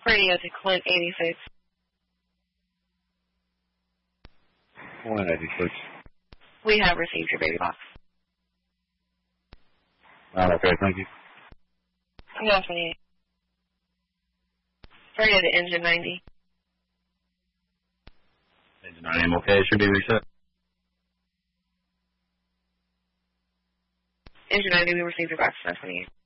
Radio to Clint 86. Clint 86. We have received your baby box. Okay, thank you. No, 28. Radio to Engine 90. Engine 90, I'm okay. It should be reset. Engine 90, we received your box. No, 28.